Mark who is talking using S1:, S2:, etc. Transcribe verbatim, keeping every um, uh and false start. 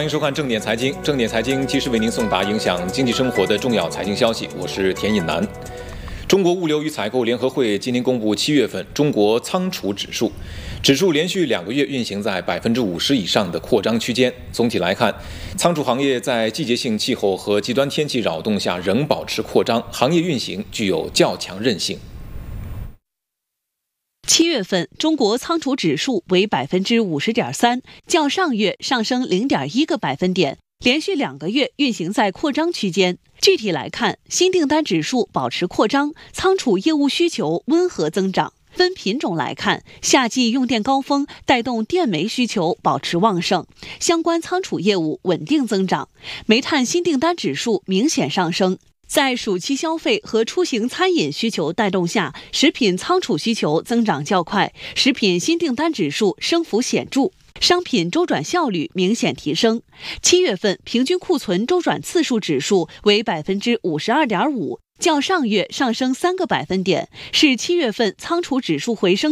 S1: 欢迎收看正点财经，正点财经及时为您送达影响经济生活的重要财经消息。我是田引南。中国物流与采购联合会今天公布七月份中国仓储指数，指数连续两个月运行在百分之五十以上的扩张区间。总体来看，仓储行业在季节性气候和极端天气扰动下仍保持扩张，行业运行具有较强韧性。
S2: 七月份，中国仓储指数为百分之五十点三，较上月上升零点一个百分点，连续两个月运行在扩张区间。具体来看，新订单指数保持扩张，仓储业务需求温和增长。分品种来看，夏季用电高峰带动电煤需求保持旺盛，相关仓储业务稳定增长。煤炭新订单指数明显上升。在暑期消费和出行餐饮需求带动下，食品仓储需求增长较快，食品新订单指数升幅显著，商品周转效率明显提升。七月份平均库存周转次数指数为百分之五十二点五，较上月上升三个百分点，是七月份仓储指数回升